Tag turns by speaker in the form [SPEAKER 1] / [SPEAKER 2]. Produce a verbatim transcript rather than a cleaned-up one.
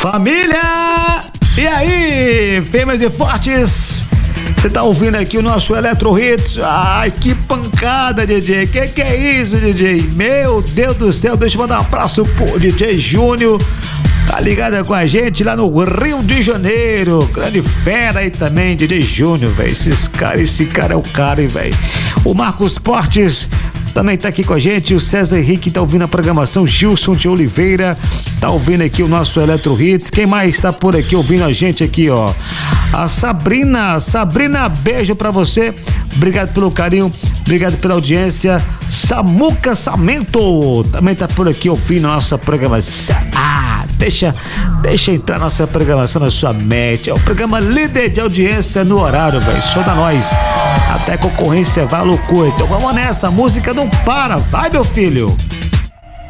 [SPEAKER 1] Família! E aí, firmes e fortes? Você tá ouvindo aqui o nosso Eletro Hits? Ai, que pancada, D J. Que que é isso, D J? Meu Deus do céu, deixa eu mandar um abraço pro D J Júnior. Tá ligado com a gente lá no Rio de Janeiro. Grande fera aí também, D J Júnior, velho. Esses caras, esse cara é o cara, hein, velho. O Marcos Portes também tá aqui com a gente, o César Henrique tá ouvindo a programação, Gilson de Oliveira tá ouvindo aqui o nosso Eletro Hits. Quem mais tá por aqui ouvindo a gente aqui, ó? A Sabrina, Sabrina, beijo pra você, obrigado pelo carinho, obrigado pela audiência. Samuca Samento também tá por aqui ouvindo a nossa programação. Ah, deixa, deixa entrar nossa programação na sua mente, é o programa líder de audiência no horário, velho, só da nós, até concorrência vai à loucura, então vamos nessa, a música não para, vai meu filho.